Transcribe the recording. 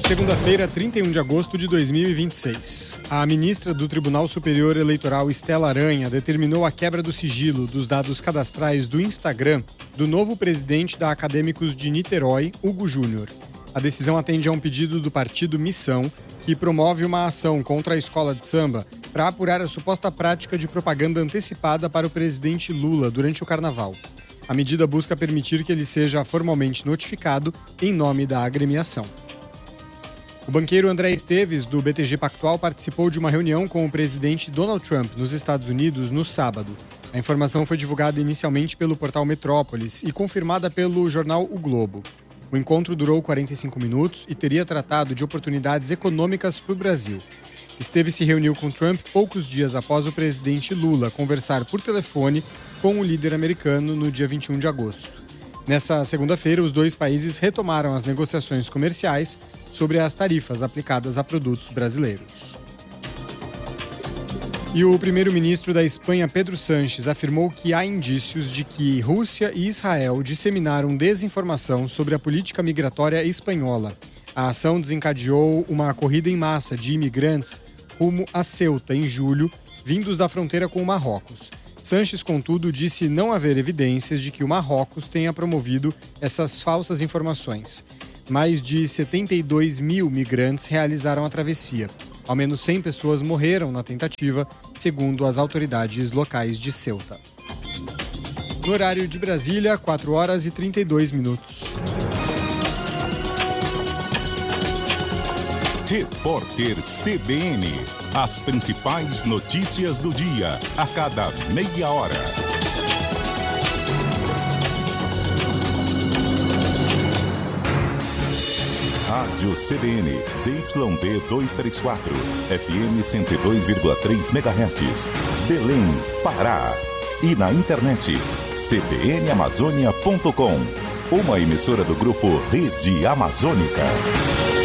Segunda-feira, 31 de agosto de 2026. A ministra do Tribunal Superior Eleitoral, Estela Aranha, determinou a quebra do sigilo dos dados cadastrais do Instagram do novo presidente da Acadêmicos de Niterói, Hugo Júnior. A decisão atende a um pedido do partido Missão, que promove uma ação contra a escola de samba para apurar a suposta prática de propaganda antecipada para o presidente Lula durante o carnaval. A medida busca permitir que ele seja formalmente notificado em nome da agremiação. O banqueiro André Esteves, do BTG Pactual, participou de uma reunião com o presidente Donald Trump nos Estados Unidos no sábado. A informação foi divulgada inicialmente pelo portal Metrópolis e confirmada pelo jornal O Globo. O encontro durou 45 minutos e teria tratado de oportunidades econômicas para o Brasil. Esteves se reuniu com Trump poucos dias após o presidente Lula conversar por telefone com o líder americano no dia 21 de agosto. Nessa segunda-feira, os dois países retomaram as negociações comerciais sobre as tarifas aplicadas a produtos brasileiros. E o primeiro-ministro da Espanha, Pedro Sánchez, afirmou que há indícios de que Rússia e Israel disseminaram desinformação sobre a política migratória espanhola. A ação desencadeou uma corrida em massa de imigrantes rumo a Ceuta, em julho, vindos da fronteira com o Marrocos. Sánchez, contudo, disse não haver evidências de que o Marrocos tenha promovido essas falsas informações. Mais de 72 mil migrantes realizaram a travessia. Ao menos 100 pessoas morreram na tentativa, segundo as autoridades locais de Ceuta. No horário de Brasília, 4 horas e 32 minutos. Repórter CBN. As principais notícias do dia, a cada meia hora. Rádio CBN, ZYD 234, FM 102,3 MHz, Belém, Pará. E na internet, cbnamazônia.com, uma emissora do grupo Rede Amazônica.